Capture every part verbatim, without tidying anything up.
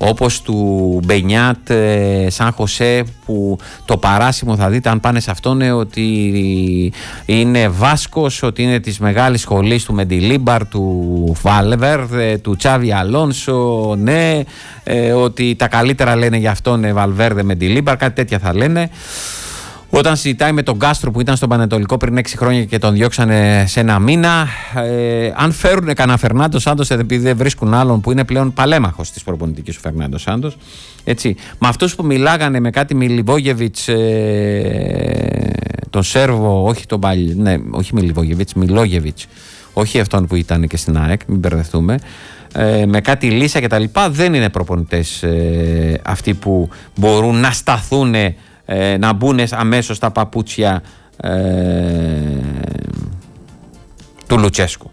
όπως του Μπενιάτ ε, Σαν Χωσέ, που το παράσημο θα δείτε αν πάνε σε αυτόν ε, ότι είναι Βάσκος, ότι είναι της μεγάλης σχολής του Μεντιλίμπαρ, του Βαλβέρδε, του Τσάβι Αλόνσο, ναι, ε, ότι τα καλύτερα λένε για αυτόν ε, Βαλβέρδε, Μεντιλίμπαρ, κάτι τέτοια θα λένε. Όταν συζητάει με τον Κάστρο που ήταν στον Πανετολικό πριν έξι χρόνια και τον διώξανε σε ένα μήνα, ε, αν φέρουν κανένα Φερνάντο Σάντος, επειδή δεν βρίσκουν άλλον που είναι πλέον παλέμαχος της προπονητικής ο Φερνάντο Σάντος, έτσι, με αυτούς που μιλάγανε με κάτι Μιλιβόγεβιτς, ε, τον Σέρβο, όχι τον Παλι, ναι, όχι Μιλιβόγεβιτς, Μιλόγεβιτς, όχι αυτόν που ήταν και στην ΑΕΚ, μην μπερδευτούμε, ε, με κάτι Λίσα και τα λοιπά, δεν είναι προπονητές ε, αυτοί που μπορούν να σταθούν, Ε, να μπουν αμέσως στα παπούτσια ε, του Λουτσέσκου.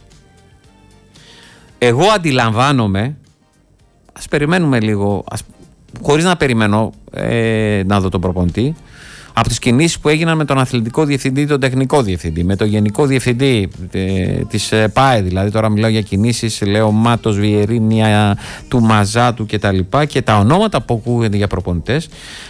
Εγώ αντιλαμβάνομαι, ας περιμένουμε λίγο, ας, χωρίς να περιμένω ε, να δω τον προπονητή, από τις κινήσεις που έγιναν με τον αθλητικό διευθυντή, τον τεχνικό διευθυντή, με τον γενικό διευθυντή ε, της ε, ΠΑΕ, δηλαδή τώρα μιλάω για κινήσεις, λέω Μάτος, Βιερίνια, του Μαζάτου και τα λοιπά, και τα ονόματα που ακούγονται για προπονητές,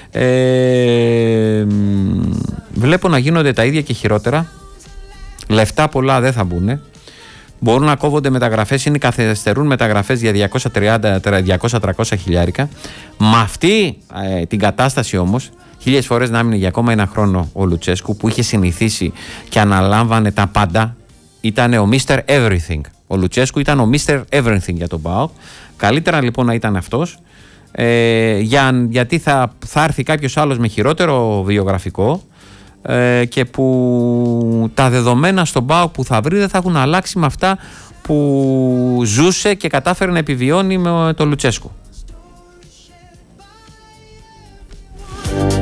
ε, βλέπω να γίνονται τα ίδια και χειρότερα. Λεφτά πολλά δεν θα μπουν. Μπορούν να κόβονται μεταγραφές, είναι καθυστερούν μεταγραφές για διακόσια τριάντα με διακόσια με τριακόσια χιλιάρικα. Με αυτή ε, την κατάσταση όμως, χίλιες φορές να μείνει για ακόμα ένα χρόνο ο Λουτσέσκου, που είχε συνηθίσει και αναλάμβανε τα πάντα, ήταν ο μίστερ Everything. Ο Λουτσέσκου ήταν ο μίστερ Everything για τον ΠΑΟΚ. Καλύτερα λοιπόν να ήταν αυτός, ε, για, γιατί θα, θα έρθει κάποιος άλλος με χειρότερο βιογραφικό, ε, και που τα δεδομένα στον ΠΑΟΚ που θα βρει δεν θα έχουν αλλάξει με αυτά που ζούσε και κατάφερε να επιβιώνει με τον Λουτσέσκου.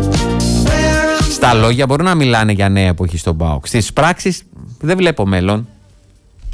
Στα λόγια μπορούν να μιλάνε για νέα εποχή στον ΠΑΟΚ. Στις πράξεις δεν βλέπω μέλλον.